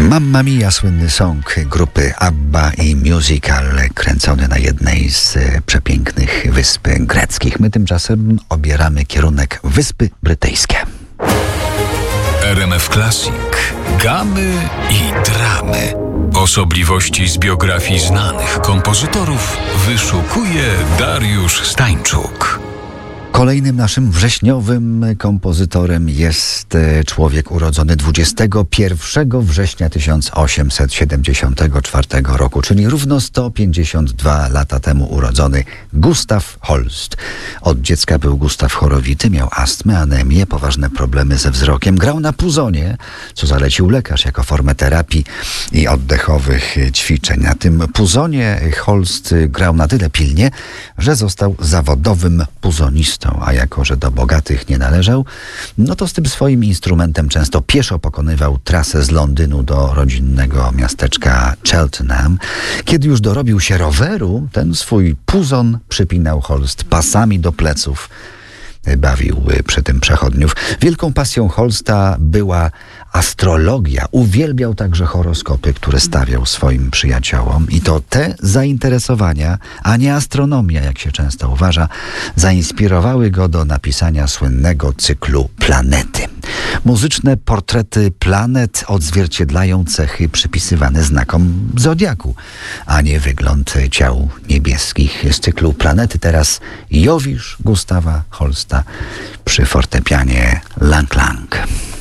Mamma Mia, słynny song grupy ABBA i musical kręcony na jednej z przepięknych wysp greckich. My tymczasem obieramy kierunek Wyspy Brytyjskie. RMF Classic. Gamy i dramy. Osobliwości z biografii znanych kompozytorów wyszukuje Dariusz Stańczuk. Kolejnym naszym kompozytorem jest człowiek urodzony 21 września 1874 roku, czyli równo 152 lata temu urodzony Gustav Holst. Od dziecka był Gustav chorowity, miał astmę, anemię, poważne problemy ze wzrokiem. Grał na puzonie, co zalecił lekarz jako formę terapii i oddechowych ćwiczeń. Na tym puzonie Holst grał na tyle pilnie, że został zawodowym puzonistą. A jako, że do bogatych nie należał, no to z tym swoim instrumentem często pieszo pokonywał trasę z Londynu do rodzinnego miasteczka Cheltenham. Kiedy już dorobił się roweru, ten swój puzon przypinał Holst pasami do pleców. Bawił przy tym przechodniów. Wielką pasją Holsta była astrologia. Uwielbiał także horoskopy, które stawiał swoim przyjaciołom. I to te zainteresowania, a nie astronomia, jak się często uważa, zainspirowały go do napisania słynnego cyklu Planety. Muzyczne portrety planet odzwierciedlają cechy przypisywane znakom zodiaku, a nie wygląd ciał niebieskich. Z cyklu Planety teraz Jowisz Gustawa Holsta przy fortepianie Lang Lang.